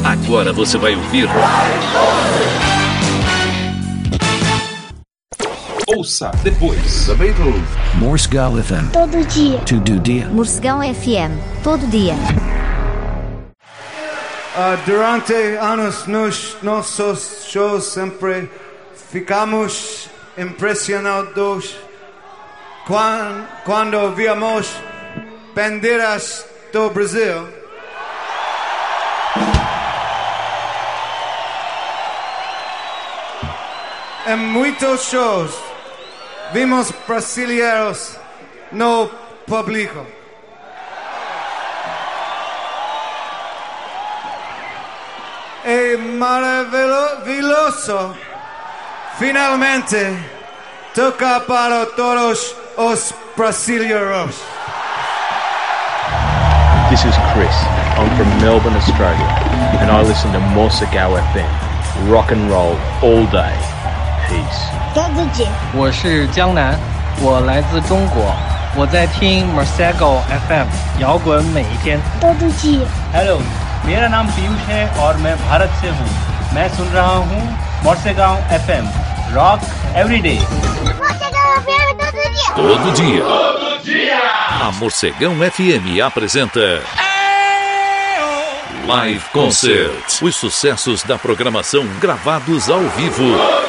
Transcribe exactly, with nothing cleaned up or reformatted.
Agora você vai ouvir... Ouça depois. The Beatles. Morsegal F M. Todo dia. Todo dia. Morsegal F M. Todo dia. Uh, durante anos nos nossos shows sempre ficamos impressionados quando, quando víamos bandeiras do Brasil. Em muitos shows vimos brasileiros no público. É maravilhoso finalmente tocar para todos os brasileiros. This is Chris. I'm from Melbourne, Australia, and I listen to Morsegal F M. Rock and roll all day. Peace. todo dia。 我是江南，我来自中国，我在听 Morsegal F M， 摇滚每一天。 todo dia。 Hello， मेरा नाम पीयूष है और मैं भारत से हूँ। मैं सुन रहा हूँ Morsegal F M, Rock Every Day। Morsegal F M todo dia. Todo dia. Todo dia. A Morcegão F M apresenta Live Concert. Os sucessos da programação gravados ao vivo.